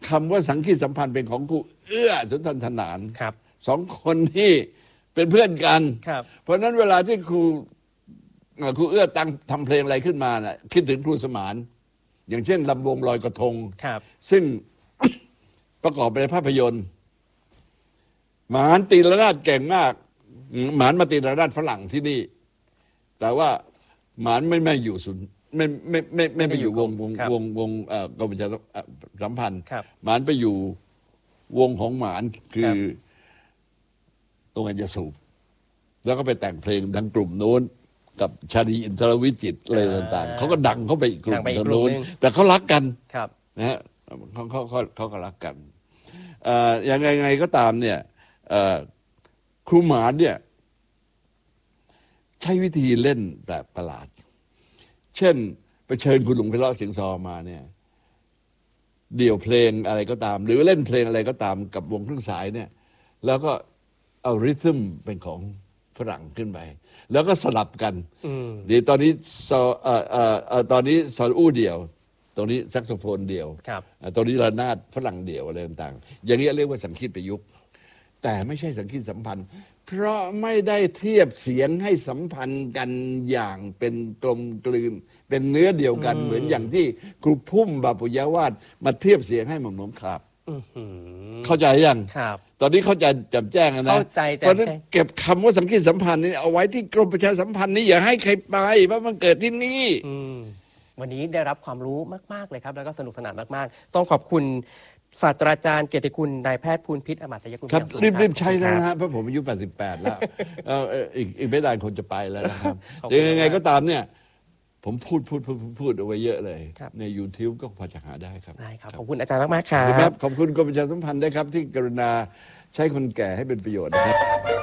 คำว่าสังคีตสัมพันธ์เป็นของครูเอื้อสุนทรสนานครับสองคนที่เป็นเพื่อนกันครับเพราะฉะนั้นเวลาที่ครูเอื้อทำเพลงอะไรขึ้นมาน่ะคิดถึงครูสมานอย่างเช่นลำวงลอยกระทงครับซึ่ง ประกอบไปในภาพยนตร์หมานตีระนาดเก่งมากหมานมาตีระนาดฝรั่งที่นี่ แต่ว่าหมานไม่อยู่ศูนย์ไม่ไปอยู่วงกรมประชาสัมพันธ์ หมานไปอยู่วงของหมานคือตรงอัญญสูบแล้วก็ไปแต่งเพลงดังกลุ่มโน้นกับชาลีอินทรวิจิตรอะไรต่างๆเขาก็ดังเข้าไปอีกกลุ่มทางโน้นแต่เขารักกันนะฮะเขาก็รักกันยังไงก็ตามเนี่ยครูหมานเนี่ยใช้วิธีเล่นแบบประหลาดเช่นไปเชิญคุณหลวงไพเราะเสียงซอมาเนี่ยเดี่ยวเพลงอะไรก็ตามหรือเล่นเพลงอะไรก็ตามกับวงเครื่องสายเนี่ยแล้วก็เอาริทึมเป็นของฝรั่งขึ้นไปแล้วก็สลับกันเดี๋ยวตอนนี้ตอนนี้ซออู้เดี่ยวตรงนี้แซกโซโฟนเดี่ยวตรงนี้ระนาดฝรั่งเดี่ยวอะไรต่างๆอย่างนี้เรียกว่าสังคีตประยุกต์แต่ไม่ใช่สังคีตสัมพันธ์เพราะไม่ได้เทียบเสียงให้สัมพันธ์กันอย่างเป็นกลมกลืนเป็นเนื้อเดียวกันเหมือนอย่างที่ครูพุ่มบาปุยาวาสมาเทียบเสียงให้หม่อมหลวงขาบเข้าใจยังตอนนี้เข้าใจแจ่มแจ้งนะเพราะนั้นเก็บคำว่าสังคีตสัมพันธ์นี่เอาไว้ที่กรมประชาสัมพันธ์นี่อย่าให้ใครไปเพราะมันเกิดที่นี่วันนี้ได้รับความรู้มากๆเลยครับแล้วก็สนุกสนานมากๆต้องขอบคุณศาสตราจารย์เกียรติคุณนายแพทย์ภูลพิษอมตะยกุลครับรีบใช้แล้วนะฮะเพราะผมอายุ88แล้วอีกไม่นานคงจะไปแล้วนะครับยังไงก็ตามเนี่ยผมพูดเอาไว้เยอะเลยใน YouTube ก็พอจะหาได้ครับได้ครับขอบคุณอาจารย์มากๆครับขอบคุณกรมประชาสัมพันธ์ด้วยครับที่กรุณาใช้คนแก่ให้เป็นประโยชน์นะครับ